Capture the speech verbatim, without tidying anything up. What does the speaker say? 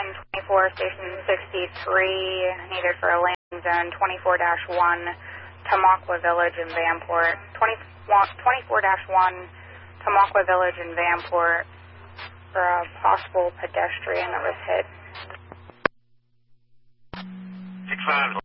twenty-four, station sixty-three, needed for a landing zone twenty-four dash one, Tamaqua Village in Vanport. twenty-four dash one, Tamaqua Village in Vanport for a possible pedestrian that was hit. six five.